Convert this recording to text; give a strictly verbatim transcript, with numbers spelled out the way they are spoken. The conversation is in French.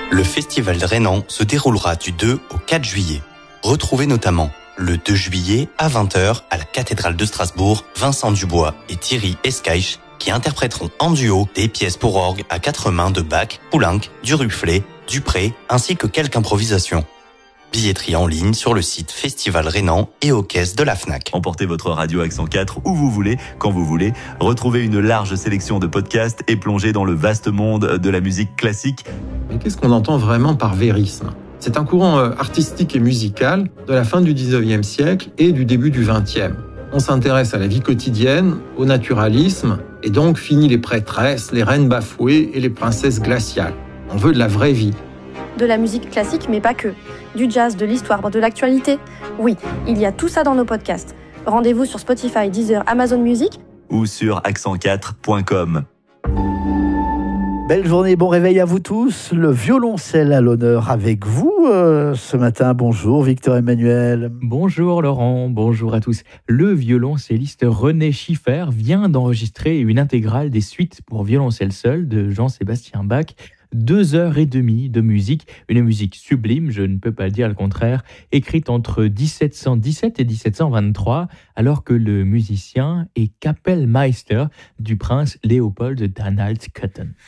Le Festival Rhénan se déroulera du deux au quatre juillet. Retrouvez notamment le deux juillet à vingt heures à la cathédrale de Strasbourg, Vincent Dubois et Thierry Escaich qui interpréteront en duo des pièces pour orgue à quatre mains de Bach, Poulenc, Duruflé, Dupré ainsi que quelques improvisations. Billetterie en ligne sur le site Festival Rhénan et aux caisses de la Fnac. Emportez votre radio Accent quatre où vous voulez, quand vous voulez. Retrouvez une large sélection de podcasts et plongez dans le vaste monde de la musique classique. Mais qu'est-ce qu'on entend vraiment par vérisme ? C'est un courant artistique et musical de la fin du dix-neuvième siècle et du début du vingtième. On s'intéresse à la vie quotidienne, au naturalisme, et donc finit les prêtresses, les reines bafouées et les princesses glaciales. On veut de la vraie vie. De la musique classique, mais pas que. Du jazz, de l'histoire, de l'actualité. Oui, il y a tout ça dans nos podcasts. Rendez-vous sur Spotify, Deezer, Amazon Music ou sur accent quatre point com. Belle journée, bon réveil à vous tous. Le violoncelle à l'honneur avec vous euh, ce matin. Bonjour Victor Emmanuel. Bonjour Laurent, bonjour à tous. Le violoncelliste René Schiffer vient d'enregistrer une intégrale des suites pour violoncelle seul de Jean-Sébastien Bach. Deux heures et demie de musique, une musique sublime, je ne peux pas dire le contraire, écrite entre dix-sept cent dix-sept et dix-sept cent vingt-trois, alors que le musicien est Kapellmeister du prince Léopold d'Anhalt-Köthen.